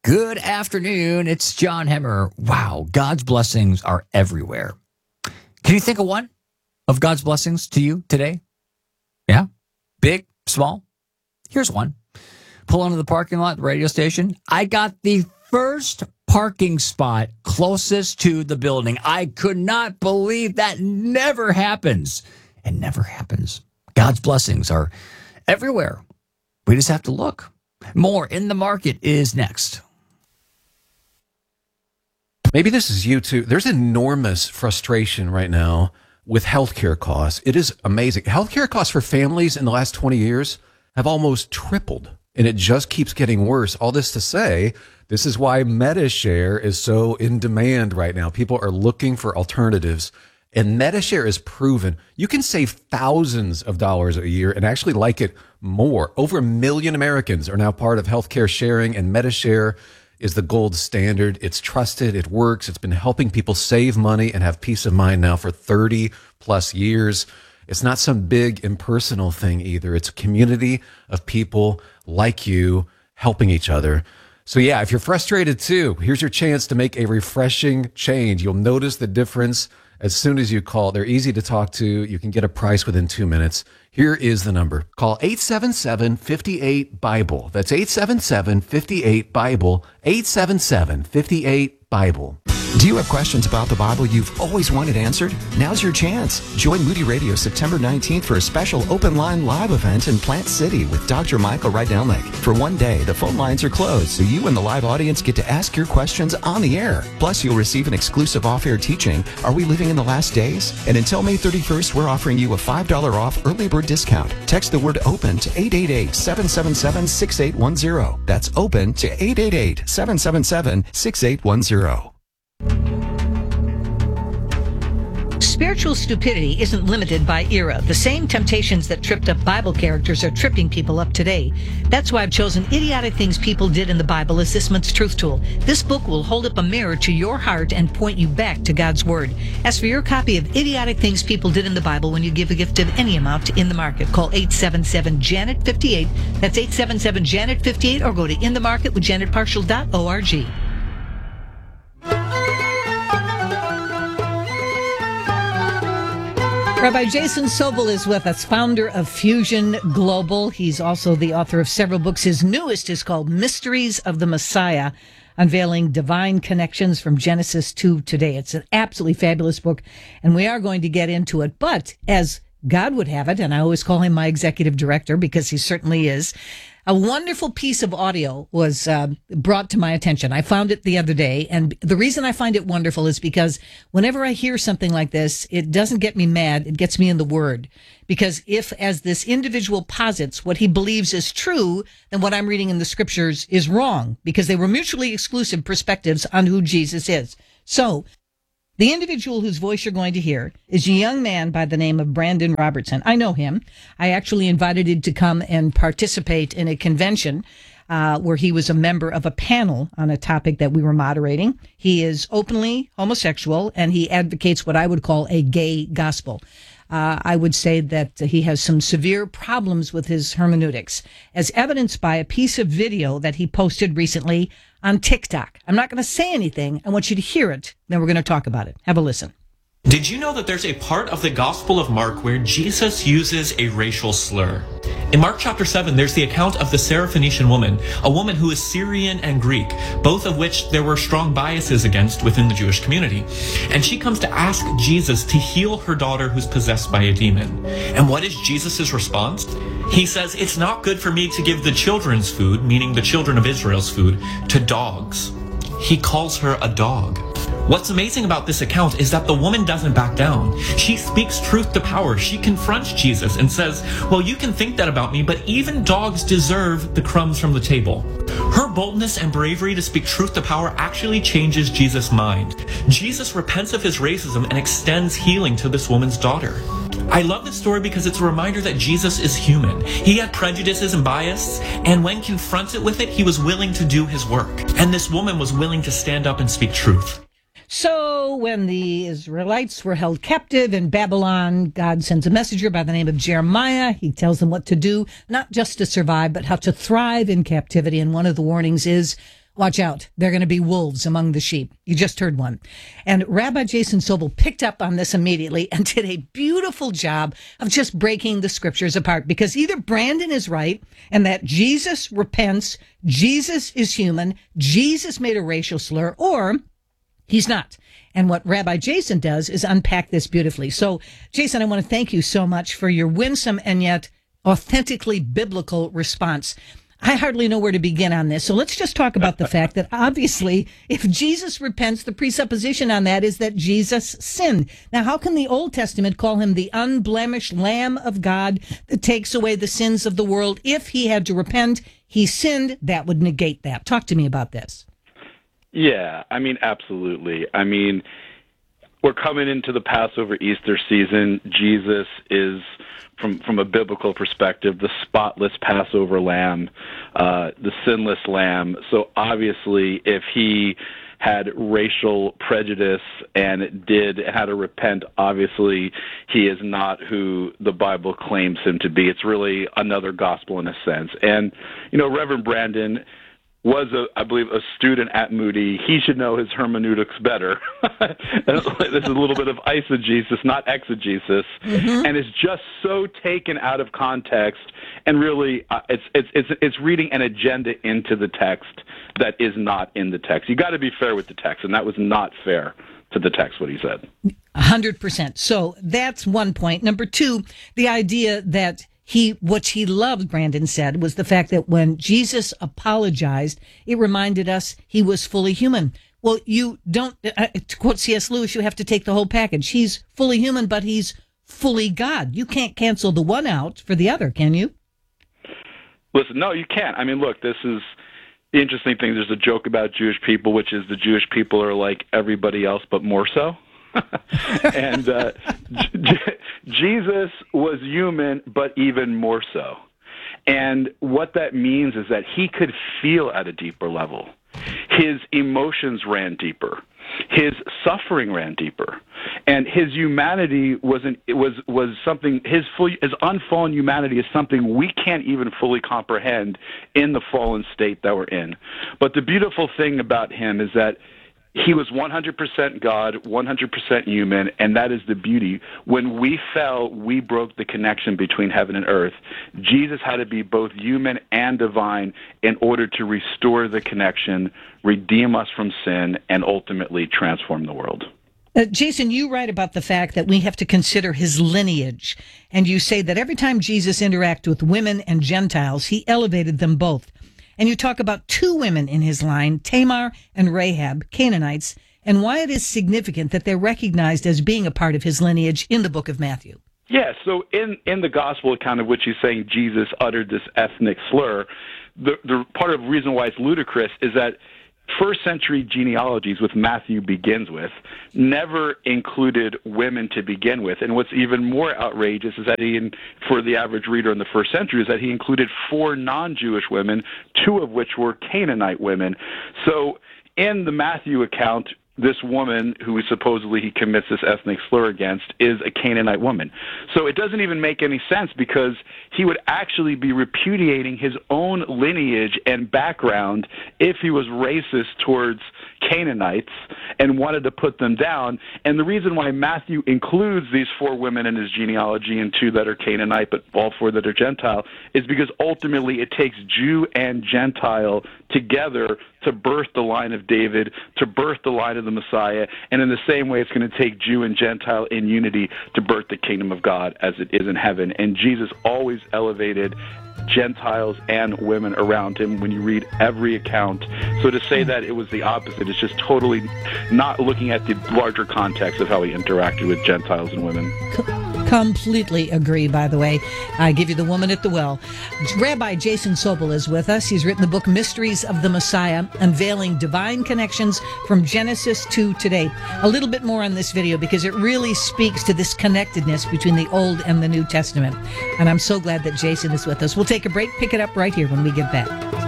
Good afternoon. It's John Hemmer. Wow, God's blessings are everywhere. Can you think of one of God's blessings to you today? Yeah? Big, small? Here's one. Pull into the parking lot, the radio station. I got the first parking spot closest to the building. I could not believe that never happens. It never happens. God's blessings are everywhere. We just have to look. More In the Market is next. Maybe this is you too. There's enormous frustration right now with healthcare costs. It is amazing. Healthcare costs for families in the last 20 years have almost tripled, and it just keeps getting worse. All this to say, this is why MediShare is so in demand right now. People are looking for alternatives, and MediShare is proven. You can save thousands of dollars a year and actually like it more. Over 1 million Americans are now part of healthcare sharing, and MediShare is the gold standard. It's trusted. It works. It's been helping people save money and have peace of mind now for 30 plus years. It's not some big impersonal thing either. It's a community of people like you helping each other. So yeah, if you're frustrated too, here's your chance to make a refreshing change. You'll notice the difference as soon as you call. They're easy to talk to. You can get a price within 2 minutes. Here is the number. Call 877-58-BIBLE. That's 877-58-BIBLE. 877-58-BIBLE. Do you have questions about the Bible you've always wanted answered? Now's your chance. Join Moody Radio September 19th for a special open line live event in Plant City with Dr. Michael Rydelnik. For one day, the phone lines are closed, so you and the live audience get to ask your questions on the air. Plus, you'll receive an exclusive off-air teaching, Are We Living in the Last Days? And until May 31st, we're offering you a $5 off early bird discount. Text the word OPEN to 888-777-6810. That's OPEN to 888-777-6810. Spiritual stupidity isn't limited by era. The same temptations that tripped up Bible characters are tripping people up today. That's why I've chosen Idiotic Things People Did in the Bible as this month's truth tool. This book will hold up a mirror to your heart and point you back to God's Word. Ask for your copy of Idiotic Things People Did in the Bible when you give a gift of any amount to In the Market. Call 877-JANET-58. That's 877-JANET-58, or go to inthemarketwithjanetparshall.org. Rabbi Jason Sobel is with us, founder of Fusion Global. He's also the author of several books. His newest is called Mysteries of the Messiah, Unveiling Divine Connections from Genesis to Today. It's an absolutely fabulous book, and we are going to get into it. But as God would have it, and I always call him my executive director because he certainly is, a wonderful piece of audio was brought to my attention. I found it the other day, and the reason I find it wonderful is because whenever I hear something like this, it doesn't get me mad, it gets me in the Word. Because if, as this individual posits, what he believes is true, then what I'm reading in the Scriptures is wrong, because they were mutually exclusive perspectives on who Jesus is. So, the individual whose voice you're going to hear is a young man by the name of Brandon Robertson. I know him. I actually invited him to come and participate in a convention where he was a member of a panel on a topic that we were moderating. He is openly homosexual, and he advocates what I would call a gay gospel. I would say that he has some severe problems with his hermeneutics, as evidenced by a piece of video that he posted recently on TikTok. I'm not going to say anything. I want you to hear it. Then we're going to talk about it. Have a listen. Did you know that there's a part of the Gospel of Mark where Jesus uses a racial slur? In Mark chapter 7, there's the account of the Syrophoenician woman, a woman who is Syrian and Greek, both of which there were strong biases against within the Jewish community. And she comes to ask Jesus to heal her daughter who's possessed by a demon. And what is Jesus' response? He says, "It's not good for me to give the children's food," meaning the children of Israel's food, "to dogs." He calls her a dog. What's amazing about this account is that the woman doesn't back down. She speaks truth to power. She confronts Jesus and says, "Well, you can think that about me, but even dogs deserve the crumbs from the table." Her boldness and bravery to speak truth to power actually changes Jesus' mind. Jesus repents of his racism and extends healing to this woman's daughter. I love this story because it's a reminder that Jesus is human. He had prejudices and bias, and when confronted with it, he was willing to do his work. And this woman was willing to stand up and speak truth. So when the Israelites were held captive in Babylon, God sends a messenger by the name of Jeremiah. He tells them what to do, not just to survive, but how to thrive in captivity. And one of the warnings is, watch out. They're going to be wolves among the sheep. You just heard one. And Rabbi Jason Sobel picked up on this immediately and did a beautiful job of just breaking the scriptures apart, because either Brandon is right and that Jesus repents, Jesus is human, Jesus made a racial slur, or he's not. And what Rabbi Jason does is unpack this beautifully. So, Jason, I want to thank you so much for your winsome and yet authentically biblical response. I hardly know where to begin on this. So let's just talk about the fact that obviously if Jesus repents, the presupposition on that is that Jesus sinned. Now, how can the Old Testament call him the unblemished Lamb of God that takes away the sins of the world? If he had to repent, he sinned, that would negate that. Talk to me about this. Yeah, I mean, absolutely. I mean, we're coming into the Passover Easter season. Jesus is, from a biblical perspective, the spotless Passover lamb, the sinless lamb. So obviously, if he had racial prejudice and had to repent, obviously he is not who the Bible claims him to be. It's really another gospel in a sense. And, Reverend Brandon was, I believe, a student at Moody. He should know his hermeneutics better. This is a little bit of eisegesis, not exegesis, and it's just so taken out of context. And really, it's reading an agenda into the text that is not in the text. You got to be fair with the text, and that was not fair to the text, what he said. 100%. So that's one point. Number two, the idea that what he loved, Brandon said, was the fact that when Jesus apologized, it reminded us he was fully human. Well, you don't, to quote C.S. Lewis, you have to take the whole package. He's fully human, but he's fully God. You can't cancel the one out for the other, can you? Listen, no, you can't. I mean, look, this is the interesting thing. There's a joke about Jewish people, which is the Jewish people are like everybody else, but more so. And Jesus was human, but even more so. And what that means is that he could feel at a deeper level. His emotions ran deeper. His suffering ran deeper, and his humanity was something. His unfallen humanity is something we can't even fully comprehend in the fallen state that we're in. But the beautiful thing about him is that he was 100% God, 100% human, and that is the beauty. When we fell, we broke the connection between heaven and earth. Jesus had to be both human and divine in order to restore the connection, redeem us from sin, and ultimately transform the world. Jason, you write about the fact that we have to consider his lineage, and you say that every time Jesus interacted with women and Gentiles, he elevated them both. And you talk about two women in his line, Tamar and Rahab, Canaanites, and why it is significant that they're recognized as being a part of his lineage in the book of Matthew. Yeah, so in the gospel account of which he's saying Jesus uttered this ethnic slur, the part of the reason why it's ludicrous is that first century genealogies, which Matthew begins with, never included women to begin with. And what's even more outrageous is that for the average reader in the first century, is that he included 4 non-Jewish women, 2 of which were Canaanite women. So in the Matthew account, this woman who supposedly he commits this ethnic slur against is a Canaanite woman. So it doesn't even make any sense, because he would actually be repudiating his own lineage and background if he was racist towards Canaanites and wanted to put them down. And the reason why Matthew includes these 4 women in his genealogy and 2 that are Canaanite, but all 4 that are Gentile, is because ultimately it takes Jew and Gentile together to birth the line of David, to birth the line of the Messiah, and in the same way it's going to take Jew and Gentile in unity to birth the kingdom of God as it is in heaven. And Jesus always elevated Gentiles and women around him when you read every account. So to say that it was the opposite is just totally not looking at the larger context of how he interacted with Gentiles and women. Completely agree, by the way. I give you the woman at the well. Rabbi Jason Sobel is with us. He's written the book Mysteries of the Messiah, unveiling divine connections from Genesis to today. A little bit more on this video because it really speaks to this connectedness between the Old and the New Testament. And I'm so glad that Jason is with us. We'll take a break, pick it up right here when we get back.